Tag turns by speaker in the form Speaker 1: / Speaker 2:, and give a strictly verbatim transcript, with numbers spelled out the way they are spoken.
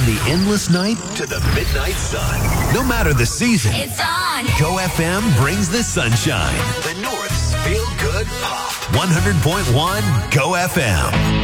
Speaker 1: the endless night to the midnight sun. No matter the season,
Speaker 2: It's on.
Speaker 1: Go F M brings the sunshine. The North's Feel Good Pop. one hundred point one Go F M.